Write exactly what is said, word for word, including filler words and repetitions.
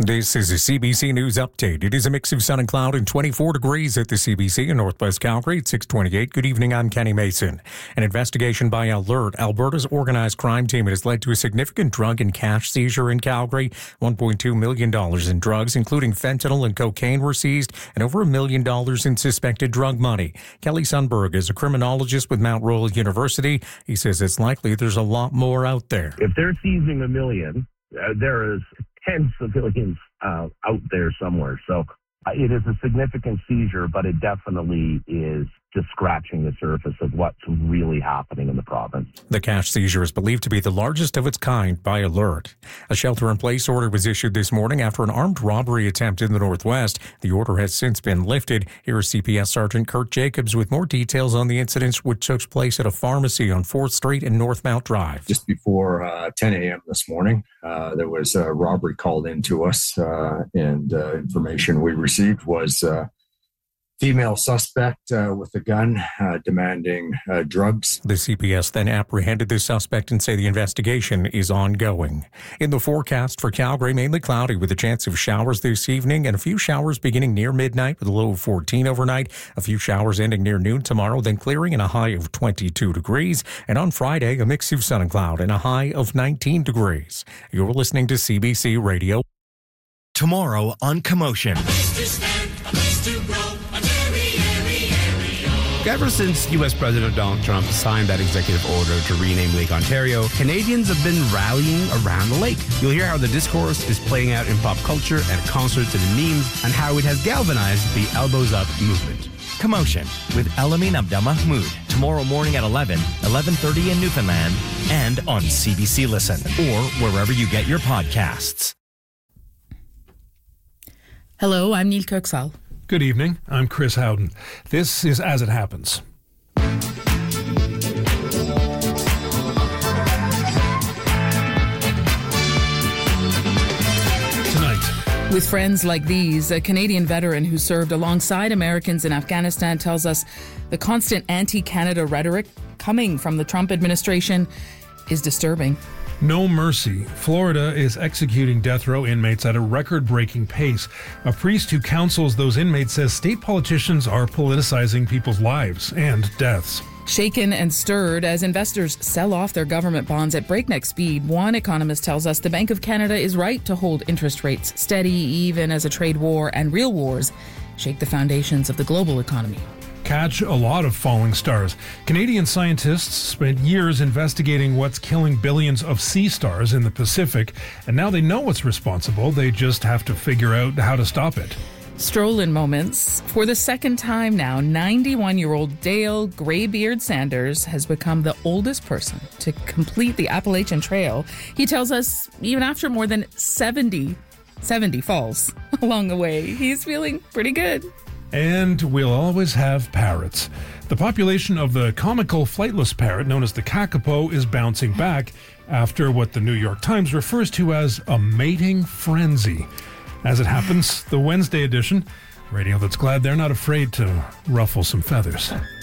This is a C B C News Update. It is a mix of sun and cloud and twenty-four degrees at the C B C in Northwest Calgary at six twenty-eight. Good evening, I'm Kenny Mason. An investigation by Alert, Alberta's organized crime team, has led to a significant drug and cash seizure in Calgary. one point two million dollars in drugs, including fentanyl and cocaine, were seized, and over a million dollars in suspected drug money. Kelly Sundberg is a criminologist with Mount Royal University. He says it's likely there's a lot more out there. If they're seizing a million, uh, there is tens of millions uh, out there somewhere. So uh, it is a significant seizure, but it definitely is just scratching the surface of what's really happening in the province. The cash seizure is believed to be the largest of its kind by Alert. A shelter-in-place order was issued this morning after an armed robbery attempt in the Northwest. The order has since been lifted. Here is C P S Sergeant Kurt Jacobs with more details on the incidents which took place at a pharmacy on fourth Street and North Mount Drive. Just before uh, ten a.m. this morning, uh, there was a robbery called in to us, uh, and uh, information we received was uh, female suspect uh, with a gun uh, demanding uh, drugs. The C P S then apprehended the suspect and say the investigation is ongoing. In the forecast for Calgary, mainly cloudy with a chance of showers this evening and a few showers beginning near midnight with a low of fourteen overnight. A few showers ending near noon tomorrow, then clearing and a high of twenty-two degrees. And on Friday, a mix of sun and cloud and a high of nineteen degrees. You're listening to C B C Radio. Tomorrow on Commotion. Ever since U S President Donald Trump signed that executive order to rename Lake Ontario, Canadians have been rallying around the lake. You'll hear how the discourse is playing out in pop culture, at concerts and in memes, and how it has galvanized the Elbows Up movement. Commotion with Elamin Abdelmahmoud. Tomorrow morning at eleven, eleven thirty in Newfoundland, and on C B C Listen, or wherever you get your podcasts. Hello, I'm Neil Kirksall. Good evening, I'm Chris Howden. This is As It Happens. Tonight. With friends like these, a Canadian veteran who served alongside Americans in Afghanistan tells us the constant anti-Canada rhetoric coming from the Trump administration is disturbing. No mercy. Florida is executing death row inmates at a record-breaking pace. A priest who counsels those inmates says state politicians are politicizing people's lives and deaths. Shaken and stirred as investors sell off their government bonds at breakneck speed, one economist tells us the Bank of Canada is right to hold interest rates steady even as a trade war and real wars shake the foundations of the global economy. Catch a lot of falling stars. Canadian scientists spent years investigating what's killing billions of sea stars in the Pacific, and now they know what's responsible. They just have to figure out how to stop it. Stroll-in moments. For the second time now, ninety-one-year-old Dale Greybeard Sanders has become the oldest person to complete the Appalachian Trail. He tells us even after more than seventy, seventy falls along the way, he's feeling pretty good. And we'll always have parrots. The population of the comical flightless parrot known as the kakapo is bouncing back after what the New York Times refers to as a mating frenzy. As it happens, the Wednesday edition, radio that's glad they're not afraid to ruffle some feathers.